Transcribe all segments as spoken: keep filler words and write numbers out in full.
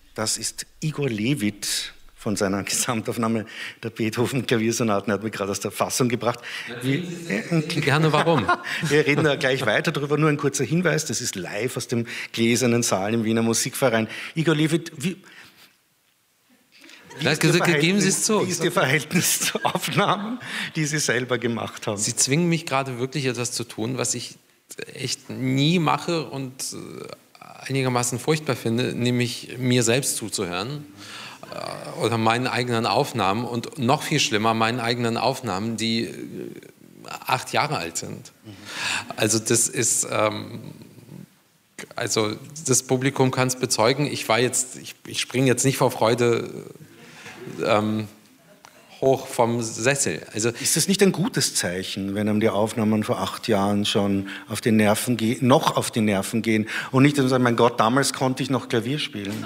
Das ist Igor Levit von seiner Gesamtaufnahme der Beethoven-Klaviersonaten. Er hat mich gerade aus der Fassung gebracht. Wie, äh, gerne, warum? Wir reden da gleich weiter darüber. Nur ein kurzer Hinweis, das ist live aus dem Gläsernen Saal im Wiener Musikverein. Igor Levit, wie, wie, ist geben Sie es zu. Wie ist Ihr Verhältnis zu Aufnahmen, die Sie selber gemacht haben? Sie zwingen mich gerade wirklich etwas zu tun, was ich echt nie mache und einigermaßen furchtbar finde, nämlich mir selbst zuzuhören oder meinen eigenen Aufnahmen und noch viel schlimmer, meinen eigenen Aufnahmen, die acht Jahre alt sind. Also das ist, ähm, also das Publikum kann es bezeugen. Ich war jetzt, ich, ich springe jetzt nicht vor Freude ähm, hoch vom Sessel. Also ist das nicht ein gutes Zeichen, wenn einem die Aufnahmen vor acht Jahren schon auf die Nerven gehen, noch auf die Nerven gehen und nicht sagen, mein Gott, damals konnte ich noch Klavier spielen?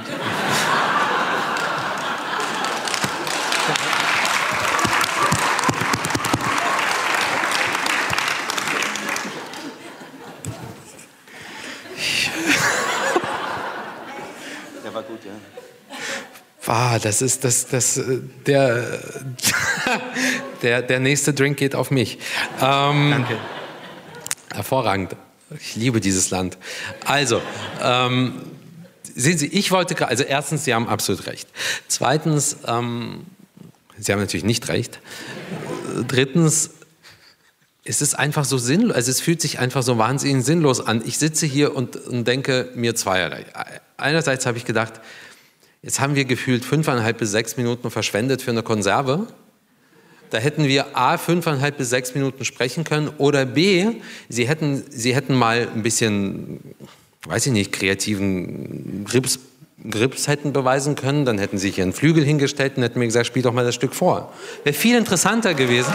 Ah, das ist das, das, der, der, der nächste Drink geht auf mich. Ähm, Danke. Hervorragend. Ich liebe dieses Land. Also, ähm, sehen Sie, ich wollte gerade, also erstens, Sie haben absolut recht. Zweitens, ähm, Sie haben natürlich nicht recht. Drittens, es ist einfach so sinnlos, also es fühlt sich einfach so wahnsinnig sinnlos an. Ich sitze hier und, und denke mir zweierlei. Einerseits habe ich gedacht, jetzt haben wir gefühlt fünfeinhalb bis sechs Minuten verschwendet für eine Konserve. Da hätten wir A, fünfeinhalb bis sechs Minuten sprechen können oder B, Sie hätten, Sie hätten mal ein bisschen, weiß ich nicht, kreativen Grips, Grips hätten beweisen können. Dann hätten Sie sich Ihren Flügel hingestellt und hätten mir gesagt, spiel doch mal das Stück vor. Wäre viel interessanter gewesen.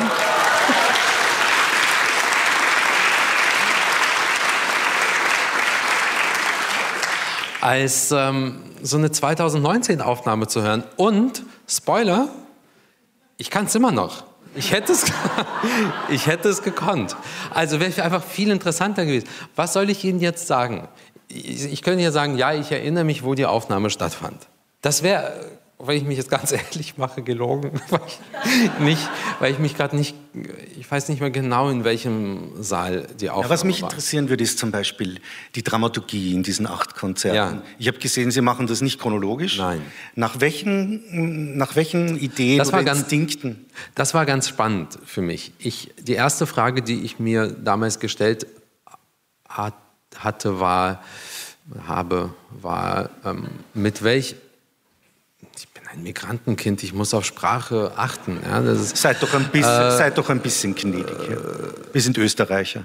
als ähm, so eine zweitausendneunzehn-Aufnahme zu hören. Und, Spoiler, ich kann es immer noch. Ich hätte es, ich hätte es gekonnt. Also wäre einfach viel interessanter gewesen. Was soll ich Ihnen jetzt sagen? Ich, ich könnte ja sagen, ja, ich erinnere mich, wo die Aufnahme stattfand. Das wäre, wenn ich mich jetzt ganz ehrlich mache, gelogen. Weil ich, nicht, weil ich mich gerade nicht, ich weiß nicht mehr genau, in welchem Saal die Aufnahme war. Ja, was mich interessieren würde, ist zum Beispiel die Dramaturgie in diesen acht Konzerten. Ja. Ich habe gesehen, Sie machen das nicht chronologisch. Nein. Nach welchen, nach welchen Ideen das oder ganz, Instinkten? Das war ganz spannend für mich. Ich, die erste Frage, die ich mir damals gestellt hat, hatte, war, habe, war, ähm, mit welch Ich bin ein Migrantenkind, ich muss auf Sprache achten. Ja, das ist, seid, doch ein bisschen, äh, seid doch ein bisschen gnädig. Ja. Wir sind Österreicher.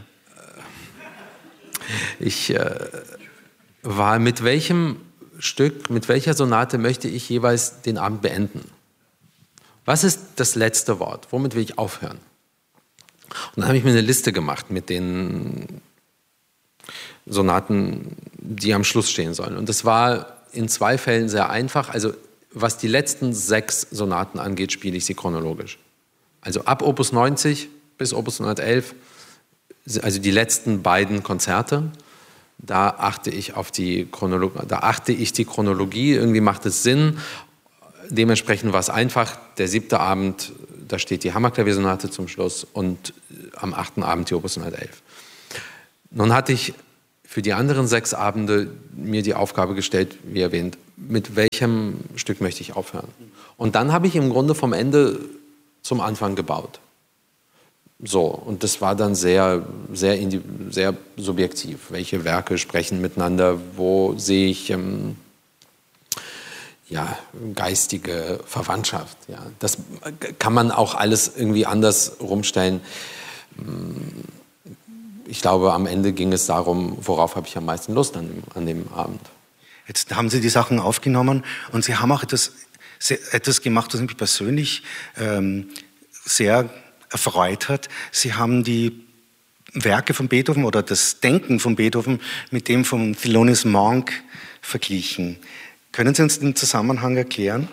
Ich äh, war mit welchem Stück, mit welcher Sonate möchte ich jeweils den Abend beenden? Was ist das letzte Wort? Womit will ich aufhören? Und dann habe ich mir eine Liste gemacht mit den Sonaten, die am Schluss stehen sollen. Und das war in zwei Fällen sehr einfach. Also was die letzten sechs Sonaten angeht, spiele ich sie chronologisch. Also ab Opus neunzig bis Opus hundertelf, also die letzten beiden Konzerte, da achte ich auf die Chronologie, da achte ich die Chronologie, irgendwie macht es Sinn. Dementsprechend war es einfach, der siebte Abend, da steht die Hammerklaviersonate zum Schluss und am achten Abend die Opus hundertelf. Nun hatte ich für die anderen sechs Abende mir die Aufgabe gestellt, wie erwähnt, mit welchem Stück möchte ich aufhören. Und dann habe ich im Grunde vom Ende zum Anfang gebaut. So, und das war dann sehr, sehr, sehr subjektiv. Welche Werke sprechen miteinander, wo sehe ich ähm, ja, geistige Verwandtschaft. Ja. Das kann man auch alles irgendwie anders rumstellen. Ich glaube, am Ende ging es darum, worauf habe ich am meisten Lust an dem, an dem Abend. Jetzt haben Sie die Sachen aufgenommen und Sie haben auch etwas, sehr, etwas gemacht, was mich persönlich ähm, sehr erfreut hat. Sie haben die Werke von Beethoven oder das Denken von Beethoven mit dem von Thelonious Monk verglichen. Können Sie uns den Zusammenhang erklären?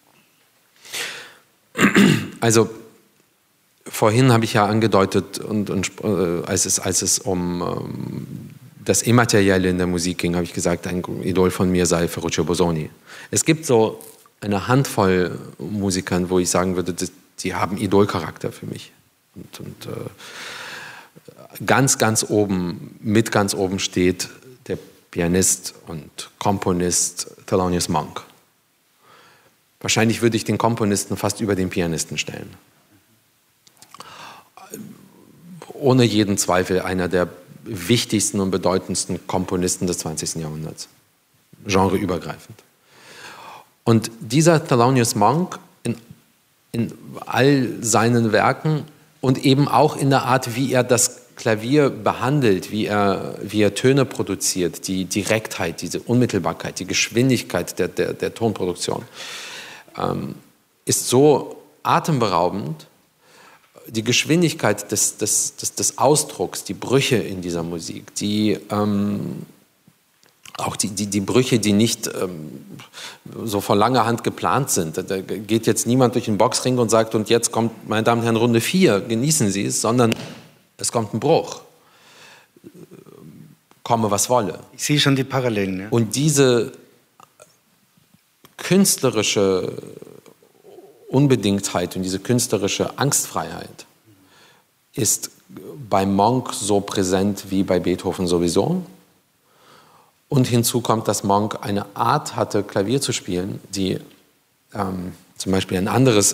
Also vorhin habe ich ja angedeutet, und, und, äh, als, es, als es um ähm, das Immaterielle in der Musik ging, habe ich gesagt, ein Idol von mir sei Ferruccio Bosoni. Es gibt so eine Handvoll Musikern, wo ich sagen würde, die haben Idolcharakter für mich. Und, und äh, ganz, ganz oben, mit ganz oben steht der Pianist und Komponist Thelonious Monk. Wahrscheinlich würde ich den Komponisten fast über den Pianisten stellen. Ohne jeden Zweifel einer der wichtigsten und bedeutendsten Komponisten des zwanzigsten Jahrhunderts. Genreübergreifend. Und dieser Thelonious Monk in, in all seinen Werken und eben auch in der Art, wie er das Klavier behandelt, wie er, wie er Töne produziert, die Direktheit, diese Unmittelbarkeit, die Geschwindigkeit der, der, der Tonproduktion, ähm, ist so atemberaubend. Die Geschwindigkeit des, des, des, des Ausdrucks, die Brüche in dieser Musik, die, ähm, auch die, die, die Brüche, die nicht ähm, so von langer Hand geplant sind. Da geht jetzt niemand durch den Boxring und sagt, und jetzt kommt, meine Damen und Herren, Runde vier, genießen Sie es, sondern es kommt ein Bruch. Komme, was wolle. Ich sehe schon die Parallelen. Ja. Und diese künstlerische Unbedingtheit und diese künstlerische Angstfreiheit ist bei Monk so präsent wie bei Beethoven sowieso. Und hinzu kommt, dass Monk eine Art hatte, Klavier zu spielen, die ähm, zum Beispiel ein anderes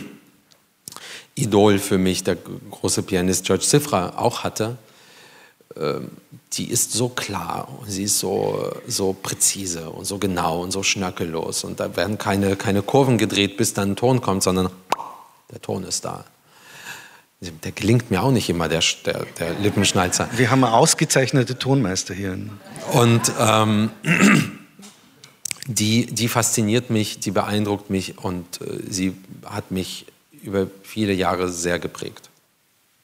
Idol für mich, der große Pianist George Cifra, auch hatte. Ähm, die ist so klar und sie ist so, so präzise und so genau und so schnörkellos. Und da werden keine, keine Kurven gedreht, bis dann ein Ton kommt, sondern der Ton ist da. Der gelingt mir auch nicht immer, der, der, der Lippenschnalzer. Wir haben ausgezeichnete Tonmeister hier. Und ähm, die, die fasziniert mich, die beeindruckt mich und äh, sie hat mich über viele Jahre sehr geprägt.